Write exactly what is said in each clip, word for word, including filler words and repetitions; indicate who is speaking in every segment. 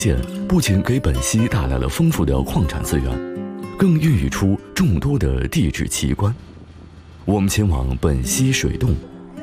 Speaker 1: 建不仅给本溪带来了丰富的矿产资源，更孕育出众多的地质奇观。我们前往本溪水洞。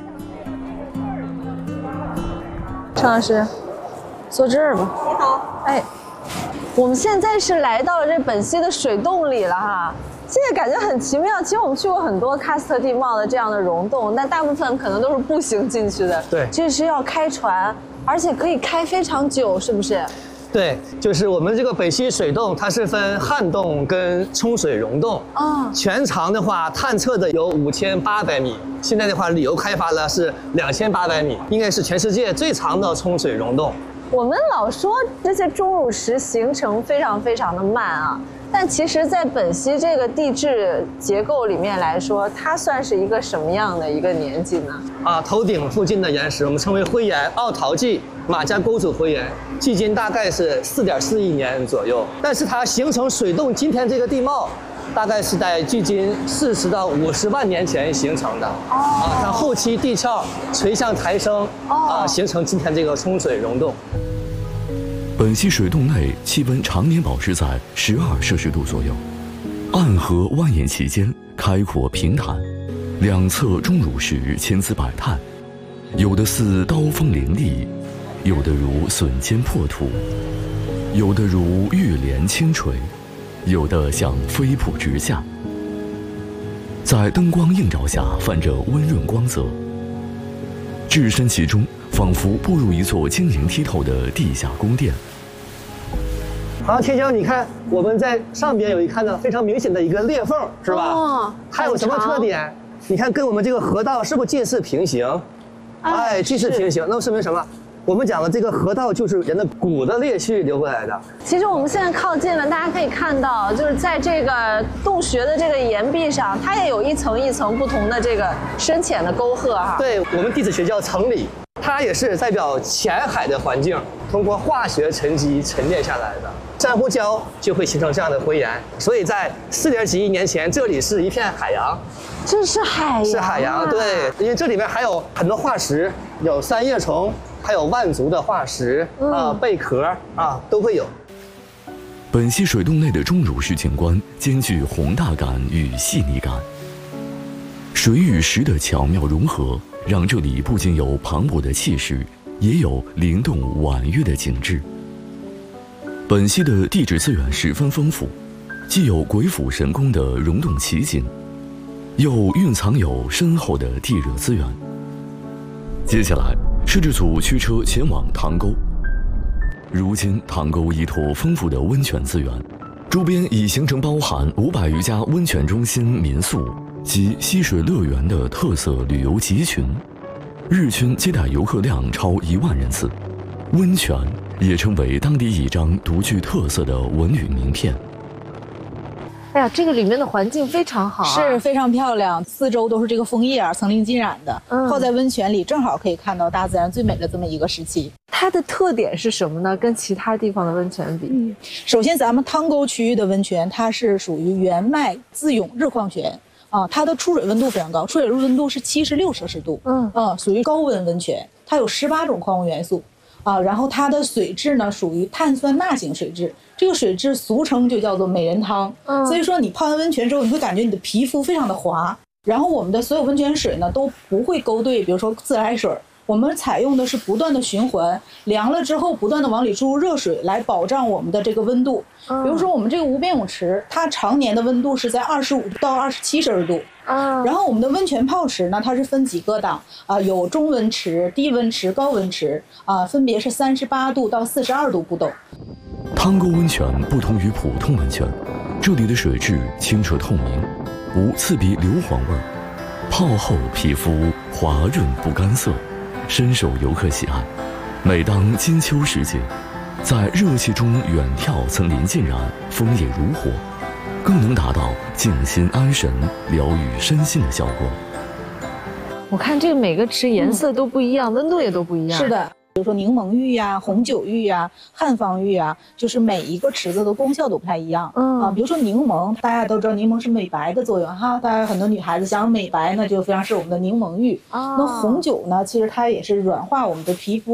Speaker 2: 陈老师，坐这儿吧。
Speaker 3: 你好。
Speaker 2: 哎，我们现在是来到了这本溪的水洞里了哈。现在感觉很奇妙。其实我们去过很多喀斯特地貌的这样的溶洞，但大部分可能都是步行进去的。
Speaker 3: 对，
Speaker 2: 这是要开船，而且可以开非常久，是不是？
Speaker 3: 对，就是我们这个北溪水洞，它是分旱洞跟冲水溶洞。啊，全长的话，探测的有五千八百米，现在的话，旅游开发了是两千八百米，应该是全世界最长的冲水溶洞。
Speaker 2: 我们老说这些钟乳石形成非常非常的慢啊，但其实，在本溪这个地质结构里面来说，它算是一个什么样的一个年纪呢？啊，
Speaker 3: 头顶附近的岩石，我们称为灰岩、奥陶纪、马家沟组灰岩，距今大概是四点四亿年左右。但是它形成水洞今天这个地貌，大概是在距今四十到五十万年前形成的。哦，啊，它后期地壳垂向抬升，啊，形成今天这个冲水溶洞。
Speaker 1: 本溪水洞内气温常年保持在十二摄氏度左右，暗河蜿蜒其间，开阔平坦，两侧钟乳石千姿百态，有的似刀锋凌厉，有的如笋尖破土，有的如玉帘轻垂，有的像飞瀑直下，在灯光映照下泛着温润光泽，置身其中，仿佛步入一座晶莹剔透的地下宫殿。
Speaker 3: 好，天骄，你看我们在上边有一看到非常明显的一个裂缝，是吧？哦，它有什么特点？你看跟我们这个河道是不是近似平行？哎，近似平行，那说明什么？我们讲的这个河道就是人的骨的裂隙流过来的。
Speaker 2: 其实我们现在靠近了，大家可以看到，就是在这个洞穴的这个岩壁上，它也有一层一层不同的这个深浅的沟壑哈。
Speaker 3: 对，我们地质学叫层理，它也是代表浅海的环境通过化学沉积沉淀下来的。珊瑚礁就会形成这样的灰岩，所以在四点几亿年前，这里是一片海洋。
Speaker 2: 这是海洋、啊？
Speaker 3: 是海洋，对，因为这里面还有很多化石，有三叶虫，还有万族的化石啊、嗯呃、贝壳啊都会有。
Speaker 1: 本溪水洞内的钟乳石景观兼具宏大感与细腻感，水与石的巧妙融合，让这里不仅有磅礴的气势，也有灵动婉约的景致。本溪的地质资源十分丰富，既有鬼斧神工的溶洞奇景，又蕴藏有深厚的地热资源。接下来，摄制组驱车前往塘沟。如今，塘沟依托丰富的温泉资源，周边已形成包含五百余家温泉中心、民宿及溪水乐园的特色旅游集群，日均接待游客量超一万人次。温泉也成为当地一张独具特色的文旅名片。
Speaker 2: 哎呀，这个里面的环境非常好、啊，
Speaker 4: 是非常漂亮，四周都是这个枫叶层林尽染的。嗯，泡在温泉里，正好可以看到大自然最美的这么一个时期。
Speaker 2: 它的特点是什么呢？跟其他地方的温泉比？
Speaker 4: 嗯，首先咱们汤沟区域的温泉，它是属于源脉自涌日矿泉。啊，它的出水温度非常高，出水温度是七十六摄氏度。嗯，啊，属于高温温泉，它有十八种矿物元素。啊，然后它的水质呢属于碳酸钠型水质，这个水质俗称就叫做美人汤。嗯，所以说你泡完温泉之后，你会感觉你的皮肤非常的滑。然后我们的所有温泉水呢都不会勾兑，比如说自来水，我们采用的是不断的循环，凉了之后不断的往里注入热水来保障我们的这个温度。嗯，比如说我们这个无边泳池，它常年的温度是在二十五到二十七摄氏度。啊，然后我们的温泉泡池呢，它是分几个档啊，有中温池、低温池、高温池啊，分别是三十八度到四十二度不等。
Speaker 1: 汤沟温泉不同于普通温泉，这里的水质清澈透明，无刺鼻硫磺味儿，泡后皮肤滑润不干涩，深受游客喜爱。每当金秋时节，在热气中远眺层林尽染，枫叶如火，更能达到静心安神、疗愈身心的效果。
Speaker 2: 我看这个每个池颜色都不一样，嗯、温度也都不一样。
Speaker 4: 是的，比如说柠檬浴呀、红酒浴呀、汉方浴啊，就是每一个池子的功效都不太一样。嗯啊，比如说柠檬，大家都知道柠檬是美白的作用哈，大家很多女孩子想美白呢，就非常适合我们的柠檬浴。啊，那红酒呢，其实它也是软化我们的皮肤。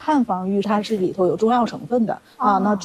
Speaker 4: 碳防御它是里头有中药成分的啊，那。